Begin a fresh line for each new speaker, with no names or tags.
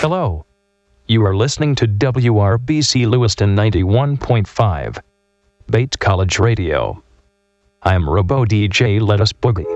Hello. You are listening to WRBC Lewiston 91.5, Bates College Radio. I'm Robo DJ Let Us Boogie.